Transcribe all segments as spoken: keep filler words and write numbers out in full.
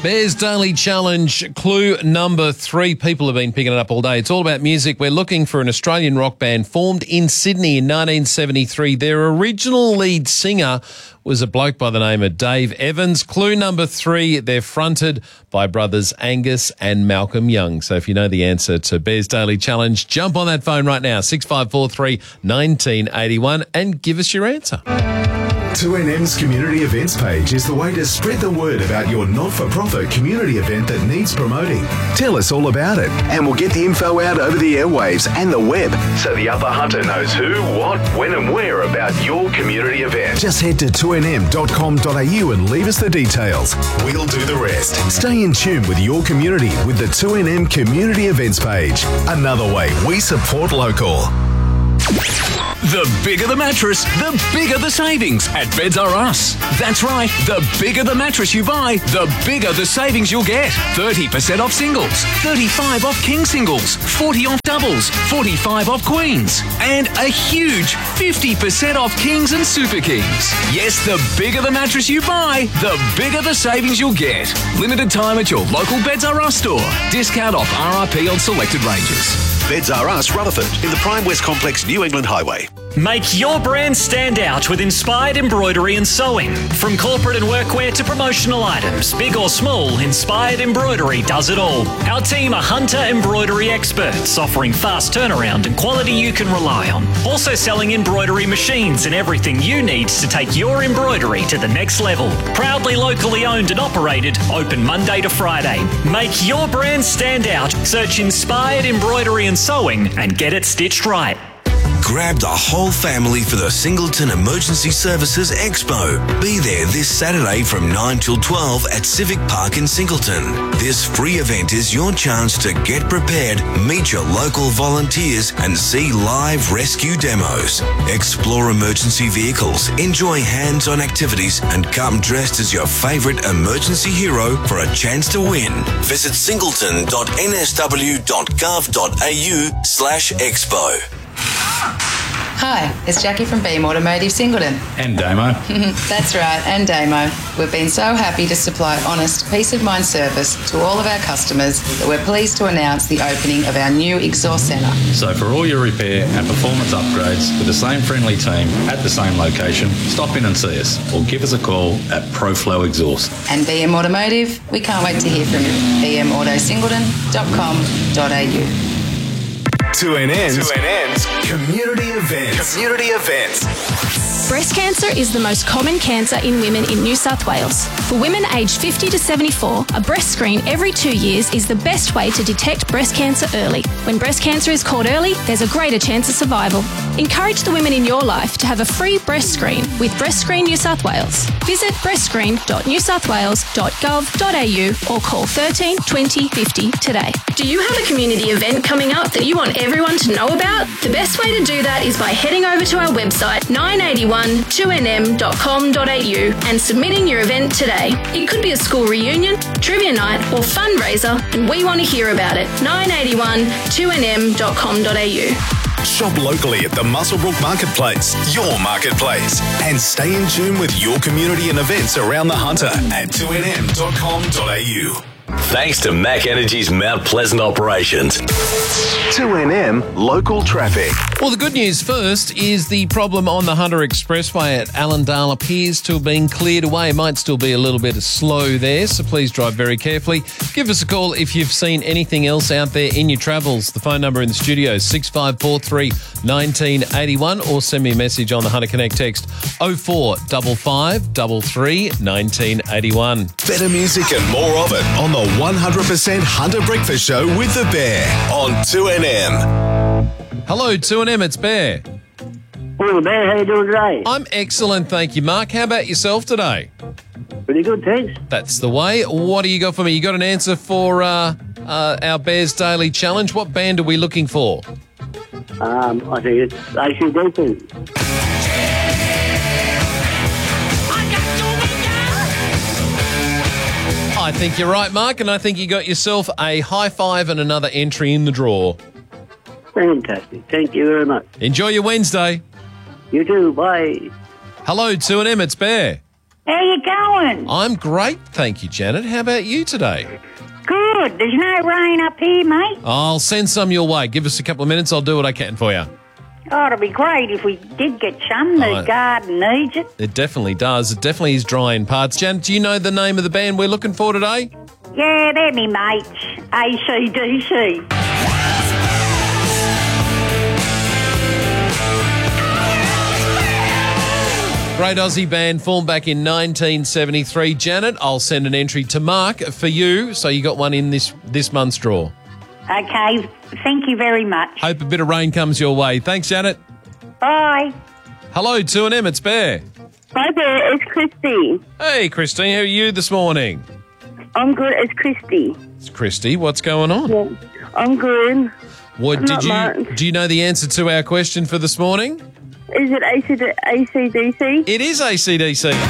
Bears Daily Challenge, clue number three. People have been picking it up all day. It's all about music. We're looking for an Australian rock band formed in Sydney in nineteen seventy-three. Their original lead singer was a bloke by the name of Dave Evans. Clue number three, they're fronted by brothers Angus and Malcolm Young. So if you know the answer to Bears Daily Challenge, jump on that phone right now, six five four three, one nine eight one, and give us your answer. two N M's community events page is the way to spread the word about your not-for-profit community event that needs promoting. Tell us all about it, and we'll get the info out over the airwaves and the web, so the Upper Hunter knows who, what, when and where about your community event. Just head to two N M dot com dot A U and leave us the details. We'll do the rest. Stay in tune with your community with the two N M community events page. Another way we support local. The bigger the mattress, the bigger the savings at Beds R Us. That's right, the bigger the mattress you buy, the bigger the savings you'll get. thirty percent off singles, thirty-five percent off king singles, forty percent off doubles, forty-five percent off queens, and a huge fifty percent off kings and super kings. Yes, the bigger the mattress you buy, the bigger the savings you'll get. Limited time at your local Beds R Us store. Discount off R R P on selected ranges. Beds R Us, Rutherford, in the Prime West Complex, New England Highway. Make your brand stand out with inspired embroidery and sewing. From corporate and workwear to promotional items, big or small, Inspired Embroidery does it all. Our team are Hunter embroidery experts, offering fast turnaround and quality you can rely on. Also selling embroidery machines and everything you need to take your embroidery to the next level. Proudly locally owned and operated, open Monday to Friday. Make your brand stand out. Search Inspired Embroidery and Sewing and get it stitched right. Grab the whole family for the Singleton Emergency Services Expo. Be there this Saturday from nine till twelve at Civic Park in Singleton. This free event is your chance to get prepared, meet your local volunteers, and see live rescue demos. Explore emergency vehicles, enjoy hands-on activities, and come dressed as your favourite emergency hero for a chance to win. Visit singleton dot n s w dot gov dot a u slash expo. Hi, it's Jackie from Beam Automotive Singleton. And Damo. That's right, and Damo. We've been so happy to supply honest, peace of mind service to all of our customers that we're pleased to announce the opening of our new exhaust centre. So for all your repair and performance upgrades with the same friendly team at the same location, stop in and see us or give us a call at ProFlow Exhaust. And B M Automotive, we can't wait to hear from you. b m auto singleton dot com dot a u. two N N's, two N N's community events. Community events. Breast cancer is the most common cancer in women in New South Wales. For women aged fifty to seventy-four, a breast screen every two years is the best way to detect breast cancer early. When breast cancer is caught early, there's a greater chance of survival. Encourage the women in your life to have a free breast screen with Breast Screen New South Wales. Visit breast screen dot new south wales dot gov dot a u or call thirteen twenty fifty today. Do you have a community event coming up that you want everyone to know about? The best way to do that is by heading over to our website nine eighty-one two n m dot com dot a u and submitting your event today. It could be a school reunion, trivia night or fundraiser, and we want to hear about it. nine eighty-one two n m dot com dot a u. Shop locally at the Muswellbrook Marketplace, your marketplace, and stay in tune with your community and events around the Hunter at two n m dot com dot a u. Thanks to Mac Energy's Mount Pleasant operations. two N M local traffic. Well, the good news first is the problem on the Hunter Expressway at Allendale appears to have been cleared away. Might still be a little bit slow there, so please drive very carefully. Give us a call if you've seen anything else out there in your travels. The phone number in the studio is six five four three, one nine eight one, or send me a message on the Hunter Connect text oh four five five three three, one nine eight one. Better music and more of it on the one hundred percent Hunter Breakfast Show with the Bear on two N M. Hello, two N M, it's Bear. Hello, Bear. How you doing today? I'm excellent, thank you, Mark. How about yourself today? Pretty good, thanks. That's the way. What do you got for me? You got an answer for uh, uh, our Bears Daily Challenge? What band are we looking for? Um, I think it's A C D C. I think you're right, Mark, and I think you got yourself a high five and another entry in the draw. Fantastic. Thank you very much. Enjoy your Wednesday. You too. Bye. Hello, two N M, it's Bear. How you going? I'm great, thank you, Janet. How about you today? Good. There's no rain up here, mate. I'll send some your way. Give us a couple of minutes. I'll do what I can for you. Oh, it'd be great if we did get some. The Oh. garden needs it. It definitely does. It definitely is dry in parts. Janet, do you know the name of the band we're looking for today? Yeah, they're me mates. A C D C. Great Aussie band formed back in nineteen seventy-three. Janet, I'll send an entry to Mark for you, so you got one in this, this month's draw. Okay, thank you very much. Hope a bit of rain comes your way. Thanks, Janet. Bye. Hello, two and M, it's Bear. Hi there, it's Christy. Hey, Christine, how are you this morning? I'm good, it's Christy. It's Christy. What's going on? Yeah, I'm good. What Not did you much. do? You know the answer to our question for this morning? Is it A C D C? It is A C D C.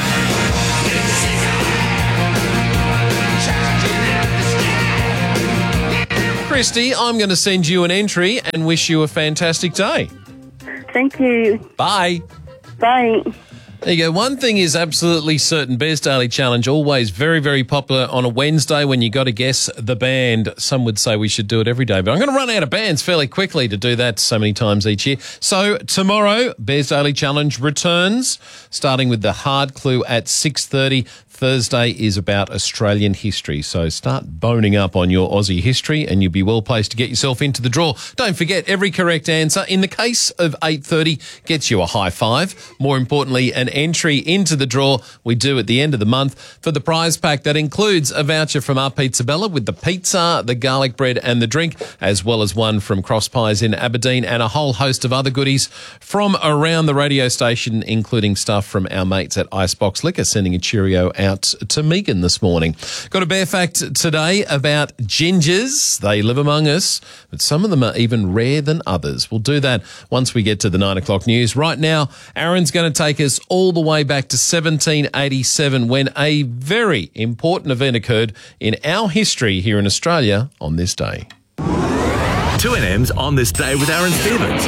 Christy, I'm going to send you an entry and wish you a fantastic day. Thank you. Bye. Bye. There you go. One thing is absolutely certain. Bear's Daily Challenge, always very, very popular on a Wednesday when you got to guess the band. Some would say we should do it every day, but I'm going to run out of bands fairly quickly to do that so many times each year. So tomorrow, Bear's Daily Challenge returns, starting with the hard clue at six thirty. Thursday is about Australian history. So start boning up on your Aussie history and you'll be well placed to get yourself into the draw. Don't forget, every correct answer in the case of eight thirty gets you a high five. More importantly, an entry into the draw we do at the end of the month for the prize pack that includes a voucher from Our Pizza Bella with the pizza, the garlic bread and the drink, as well as one from Cross Pies in Aberdeen and a whole host of other goodies from around the radio station, including stuff from our mates at Icebox Liquor, sending a cheerio out to Megan this morning. Got a bear fact today about gingers. They live among us, but some of them are even rare than others. We'll do that once we get to the nine o'clock news. Right now, Aaron's going to take us all the way back to seventeen eighty-seven when a very important event occurred in our history here in Australia on this day. two N M's on this day with Aaron Stevens.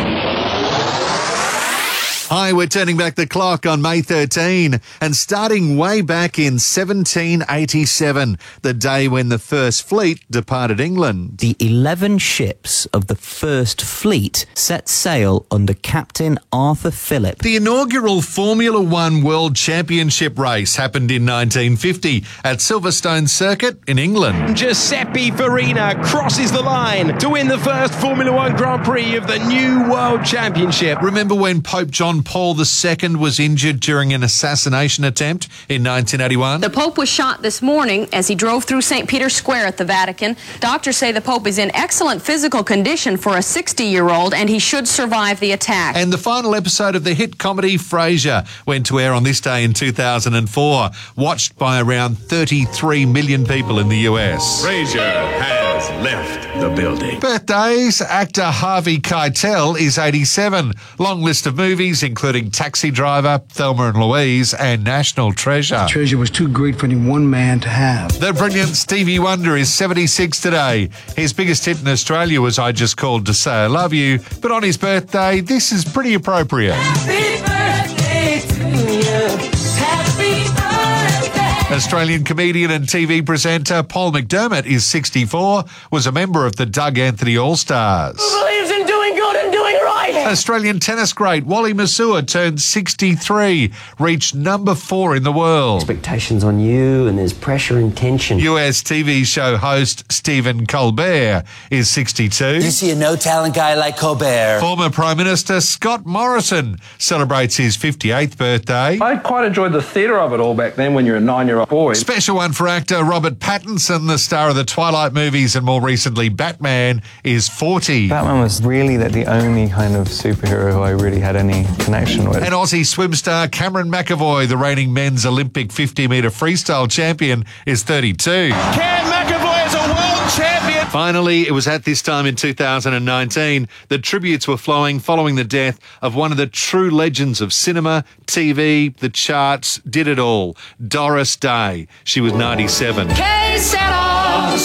Hi, we're turning back the clock on May thirteenth and starting way back in seventeen eighty-seven, the day when the First Fleet departed England. The eleven ships of the First Fleet set sail under Captain Arthur Phillip. The inaugural Formula One World Championship race happened in nineteen fifty at Silverstone Circuit in England. Giuseppe Farina crosses the line to win the first Formula One Grand Prix of the new World Championship. Remember when Pope John Paul the Second was injured during an assassination attempt in nineteen eighty-one? The Pope was shot this morning as he drove through Saint Peter's Square at the Vatican. Doctors say the Pope is in excellent physical condition for a sixty-year-old and he should survive the attack. And the final episode of the hit comedy Frasier went to air on this day in two thousand four, watched by around thirty-three million people in the U S. Frasier has left the building. Birthdays, actor Harvey Keitel is eighty-seven. Long list of movies including Taxi Driver, Thelma and Louise and National Treasure. The treasure was too great for any one man to have. The brilliant Stevie Wonder is seventy-six today. His biggest hit in Australia was I Just Called to Say I Love You, but on his birthday, this is pretty appropriate. Happy birthday to you. Happy birthday. Australian comedian and T V presenter Paul McDermott is sixty-four, was a member of the Doug Anthony All-Stars. Who believes in doing good and doing right? Australian tennis great Wally Masur turned sixty-three, reached number four in the world. Expectations on you and there's pressure and tension. U S T V show host Stephen Colbert is sixty-two. You see a no-talent guy like Colbert. Former Prime Minister Scott Morrison celebrates his fifty-eighth birthday. I quite enjoyed the theatre of it all back then when you're a nine-year-old boy. Special one for actor Robert Pattinson, the star of the Twilight movies and more recently Batman, is forty. Batman was really the, the only kind of superhero who I really had any connection with. And Aussie swim star Cameron McAvoy, the reigning men's Olympic fifty metre freestyle champion, is thirty-two. Cam McAvoy is a world champion. Finally, it was at this time in two thousand nineteen that tributes were flowing following the death of one of the true legends of cinema, T V, the charts, did it all, Doris Day. She was ninety-seven. Que sera,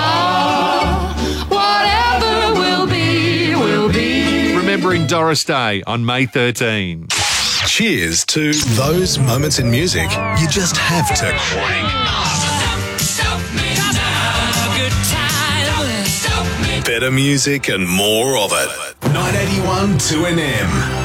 sera. Whatever will be, will be. Remembering Doris Day on May thirteenth. Cheers to those moments in music you just have to crank up. Better music and more of it. nine eighty-one two N M.